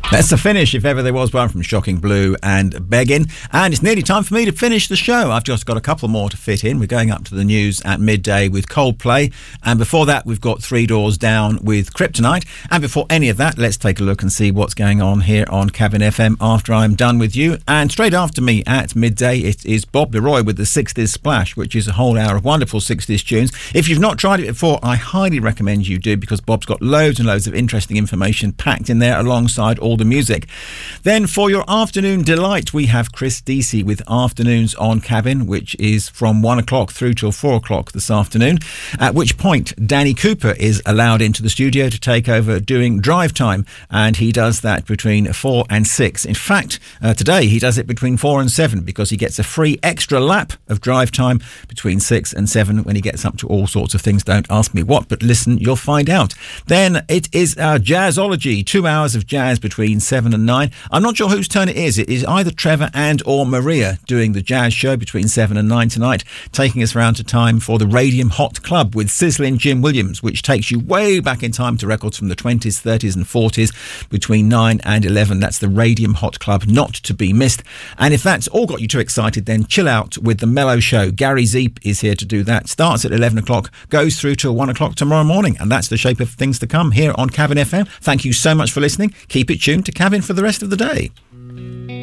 That's the finish, if ever there was one, from Shocking Blue and Beggin'. And it's nearly time for me to finish the show. I've just got a couple more to fit in. We're going up to the news at midday with Coldplay. And before that, we've got Three Doors Down with Kryptonite. And before any of that, let's take a look and see what's going on here on Cabin FM after I'm done with you. And straight after me at midday, it is Bob Leroy with the 60s Splash, which is a whole hour of wonderful 60s tunes. If you've not tried it before, I highly recommend you do, because Bob's got loads and loads of interesting information packed in there alongside all the music. Then for your afternoon delight, we have Chris Deasy with Afternoons on Cabin, which is from 1 o'clock through till 4 o'clock this afternoon, at which point Danny Cooper is allowed into the studio to take over doing drive time, and he does that between 4 and 6. In fact, today he does it between 4 and 7, because he gets a free extra lap of drive time between 6 and 7 when he gets up to all sorts of things. Don't ask me what, but listen, you'll find out. Then it is our Jazzology, 2 hours of jazz between 7 and 9. I'm not sure whose turn it is. It is either Trevor and or Maria doing the jazz show between 7 and 9 tonight, taking us round to time for the Radium Hot Club with Sizzling Jim Williams, which takes you way back in time to records from the 20s, 30s and 40s between 9 and 11. That's the Radium Hot Club, not to be missed. And if that's all got you too excited, then chill out with the Mellow Show. Gary Zeep is here to do that. Starts at 11 o'clock, goes through till 1 o'clock tomorrow morning. And that's the shape of things to come here on Cabin FM. Thank you so much for listening. Keep it tuned to Cabin for the rest of the day.